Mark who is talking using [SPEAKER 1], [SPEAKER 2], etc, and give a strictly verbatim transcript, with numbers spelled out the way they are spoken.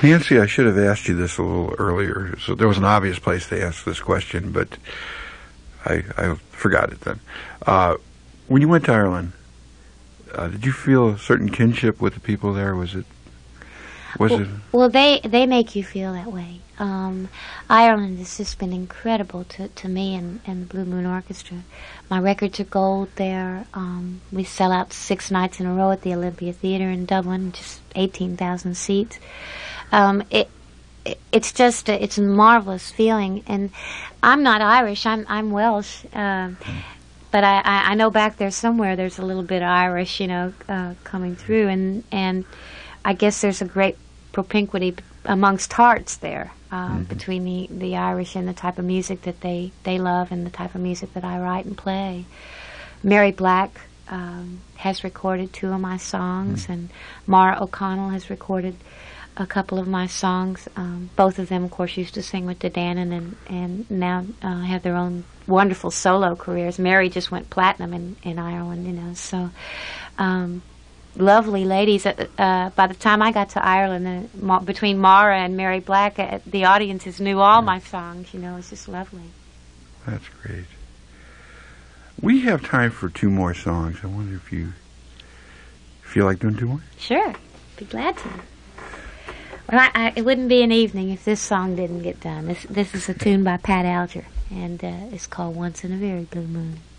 [SPEAKER 1] Nancy, I should have asked you this a little earlier. So there was an obvious place to ask this question, but I, I forgot it then. Uh, when you went to Ireland, uh, did you feel a certain kinship with the people there? Was it? Was
[SPEAKER 2] well,
[SPEAKER 1] it?
[SPEAKER 2] Well, they they make you feel that way. Um, Ireland has just been incredible to, to me and, and the Blue Moon Orchestra. My records are gold there. Um, we sell out six nights in a row at the Olympia Theatre in Dublin, just eighteen thousand seats. Um, it, it it's just a, it's a marvelous feeling. And I'm not Irish. I'm I'm Welsh. Um, but I, I, I know back there somewhere there's a little bit of Irish, you know, uh, coming through, and and I guess there's a great propinquity amongst hearts there. Uh, mm-hmm. Between the, the Irish and the type of music that they, they love and the type of music that I write and play. Mary Black um, has recorded two of my songs, mm-hmm. and Mara O'Connell has recorded a couple of my songs. Um, both of them, of course, used to sing with Dadannon and, and now uh, have their own wonderful solo careers. Mary just went platinum in, in Ireland, you know, so... Um, lovely ladies. Uh, uh, by the time I got to Ireland, uh, ma- between Mara and Mary Black, uh, the audiences knew all yeah. my songs. You know, it's just lovely.
[SPEAKER 1] That's great. We have time for two more songs. I wonder if you feel like doing two more?
[SPEAKER 2] Sure. Be glad to. Well, I, I, it wouldn't be an evening if this song didn't get done. This, this is a tune by Pat Alger, and uh, it's called Once in a Very Blue Moon.